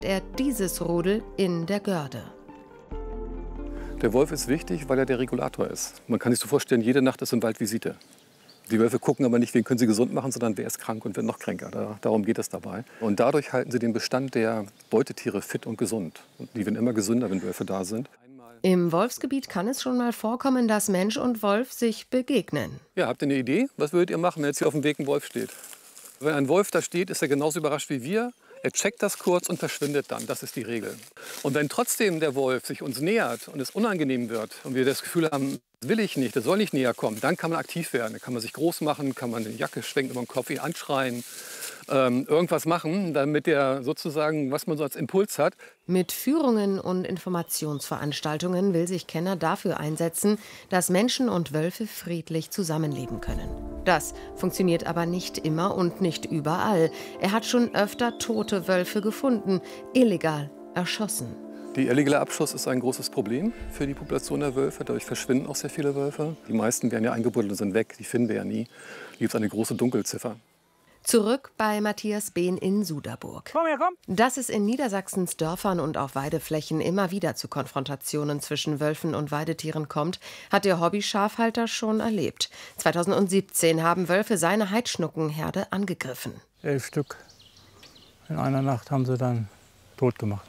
Er dieses Rudel in der Görde. Der Wolf ist wichtig, weil er der Regulator ist. Man kann sich so vorstellen, jede Nacht ist im Wald Visite. Die Wölfe gucken aber nicht, wen können sie gesund machen, sondern wer ist krank und wer noch kränker. Darum geht es dabei. Und dadurch halten sie den Bestand der Beutetiere fit und gesund. Und die werden immer gesünder, wenn Wölfe da sind. Im Wolfsgebiet kann es schon mal vorkommen, dass Mensch und Wolf sich begegnen. Ja, habt ihr eine Idee? Was würdet ihr machen, wenn jetzt hier auf dem Weg ein Wolf steht? Wenn ein Wolf da steht, ist er genauso überrascht wie wir. Er checkt das kurz und verschwindet dann. Das ist die Regel. Und wenn trotzdem der Wolf sich uns nähert und es unangenehm wird und wir das Gefühl haben, das will ich nicht, das soll nicht näher kommen, dann kann man aktiv werden. Dann kann man sich groß machen, kann man eine Jacke schwenken über den Kopf, ihn anschreien, irgendwas machen, damit er sozusagen, was man so als Impuls hat. Mit Führungen und Informationsveranstaltungen will sich Kenner dafür einsetzen, dass Menschen und Wölfe friedlich zusammenleben können. Das funktioniert aber nicht immer und nicht überall. Er hat schon öfter tote Wölfe gefunden, illegal erschossen. Der illegale Abschuss ist ein großes Problem für die Population der Wölfe. Dadurch verschwinden auch sehr viele Wölfe. Die meisten werden ja eingebuddelt und sind weg. Die finden wir ja nie. Hier gibt es eine große Dunkelziffer. Zurück bei Matthias Behn in Suderburg. Komm her, komm! Dass es in Niedersachsens Dörfern und auf Weideflächen immer wieder zu Konfrontationen zwischen Wölfen und Weidetieren kommt, hat der Hobby-Schafhalter schon erlebt. 2017 haben Wölfe seine Heidschnuckenherde angegriffen. 11 Stück. In einer Nacht haben sie dann tot gemacht.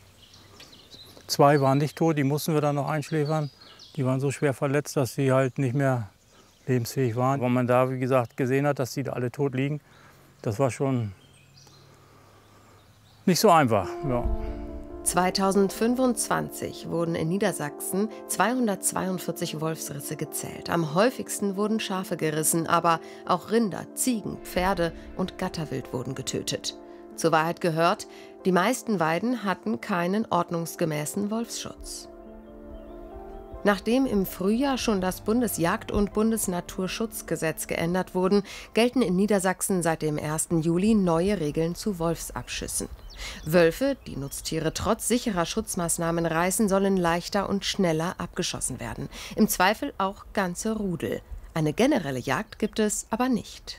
2 waren nicht tot, die mussten wir dann noch einschläfern. Die waren so schwer verletzt, dass sie halt nicht mehr lebensfähig waren. Wenn man da, wie gesagt, gesehen hat, dass die da alle tot liegen, das war schon nicht so einfach. Ja. 2025 wurden in Niedersachsen 242 Wolfsrisse gezählt. Am häufigsten wurden Schafe gerissen, aber auch Rinder, Ziegen, Pferde und Gatterwild wurden getötet. Zur Wahrheit gehört, die meisten Weiden hatten keinen ordnungsgemäßen Wolfsschutz. Nachdem im Frühjahr schon das Bundesjagd- und Bundesnaturschutzgesetz geändert wurden, gelten in Niedersachsen seit dem 1. Juli neue Regeln zu Wolfsabschüssen. Wölfe, die Nutztiere trotz sicherer Schutzmaßnahmen reißen, sollen leichter und schneller abgeschossen werden. Im Zweifel auch ganze Rudel. Eine generelle Jagd gibt es aber nicht.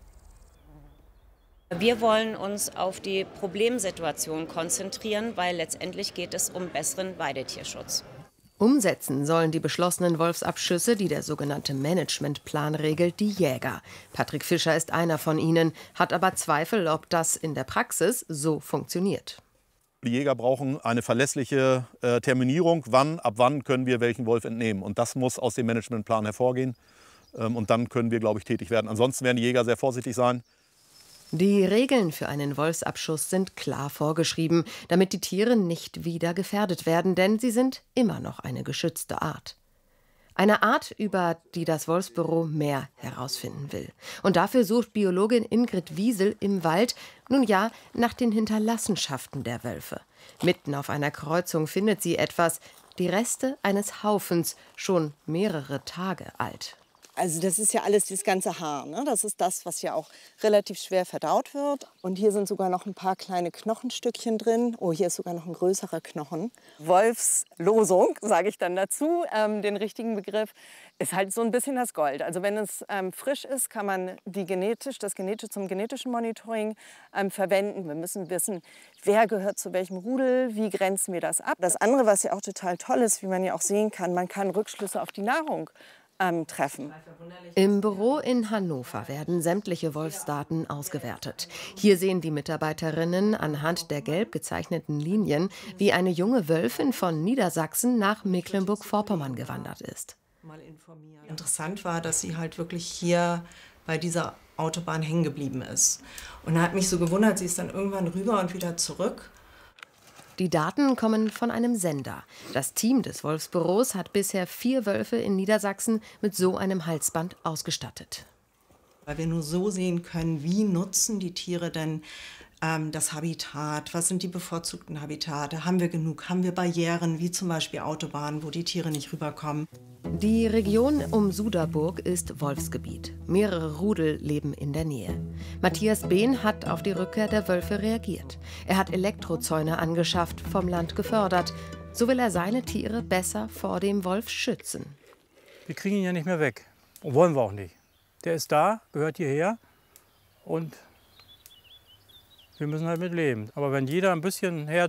Wir wollen uns auf die Problemsituation konzentrieren, weil letztendlich geht es um besseren Weidetierschutz. Umsetzen sollen die beschlossenen Wolfsabschüsse, die der sogenannte Managementplan regelt, die Jäger. Patrick Fischer ist einer von ihnen, hat aber Zweifel, ob das in der Praxis so funktioniert. Die Jäger brauchen eine verlässliche Terminierung, ab wann können wir welchen Wolf entnehmen. Und das muss aus dem Managementplan hervorgehen. Und dann können wir, glaube ich, tätig werden. Ansonsten werden die Jäger sehr vorsichtig sein. Die Regeln für einen Wolfsabschuss sind klar vorgeschrieben, damit die Tiere nicht wieder gefährdet werden, denn sie sind immer noch eine geschützte Art. Eine Art, über die das Wolfsbüro mehr herausfinden will. Und dafür sucht Biologin Ingrid Wiesel im Wald, nun ja, nach den Hinterlassenschaften der Wölfe. Mitten auf einer Kreuzung findet sie etwas, die Reste eines Haufens, schon mehrere Tage alt. Also das ist ja alles dieses ganze Haar, ne? Das ist das, was ja auch relativ schwer verdaut wird. Und hier sind sogar noch ein paar kleine Knochenstückchen drin. Oh, hier ist sogar noch ein größerer Knochen. Wolfslosung, sage ich dann dazu, den richtigen Begriff, ist halt so ein bisschen das Gold. Also wenn es frisch ist, kann man das zum genetischen Monitoring verwenden. Wir müssen wissen, wer gehört zu welchem Rudel, wie grenzen wir das ab. Das andere, was ja auch total toll ist, wie man ja auch sehen kann, man kann Rückschlüsse auf die Nahrung treffen. Im Büro in Hannover werden sämtliche Wolfsdaten ausgewertet. Hier sehen die Mitarbeiterinnen anhand der gelb gezeichneten Linien, wie eine junge Wölfin von Niedersachsen nach Mecklenburg-Vorpommern gewandert ist. Interessant war, dass sie halt wirklich hier bei dieser Autobahn hängen geblieben ist. Und da hat mich so gewundert, sie ist dann irgendwann rüber und wieder zurück. Die Daten kommen von einem Sender. Das Team des Wolfsbüros hat bisher 4 Wölfe in Niedersachsen mit so einem Halsband ausgestattet. Weil wir nur so sehen können, wie nutzen die Tiere denn das Habitat, was sind die bevorzugten Habitate, haben wir genug, haben wir Barrieren, wie zum Beispiel Autobahnen, wo die Tiere nicht rüberkommen. Die Region um Suderburg ist Wolfsgebiet. Mehrere Rudel leben in der Nähe. Matthias Behn hat auf die Rückkehr der Wölfe reagiert. Er hat Elektrozäune angeschafft, vom Land gefördert. So will er seine Tiere besser vor dem Wolf schützen. Wir kriegen ihn ja nicht mehr weg. Und wollen wir auch nicht. Der ist da, gehört hierher und wir müssen halt mit leben. Aber wenn jeder ein bisschen Herd